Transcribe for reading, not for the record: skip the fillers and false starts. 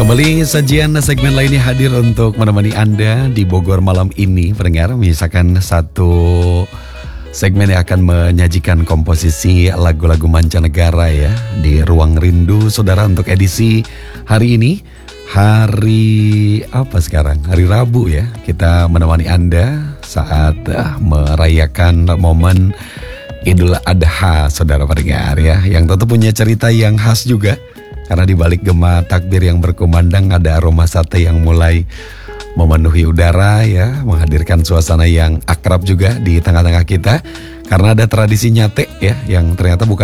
Kembali sajian segmen lainnya hadir untuk menemani Anda di Bogor malam ini, pendengar. Misalkan satu segmen yang akan menyajikan komposisi lagu-lagu mancanegara ya di Ruang Rindu, saudara, untuk edisi hari ini. Hari apa sekarang? Hari Rabu ya. Kita menemani Anda saat merayakan momen Idul Adha, saudara pendengar ya. Yang tentu punya cerita yang khas juga. Karena di balik gema takbir yang berkumandang ada aroma sate yang mulai memenuhi udara ya, menghadirkan suasana yang akrab juga di tengah-tengah kita. Karena ada tradisi nyate ya, yang ternyata bukan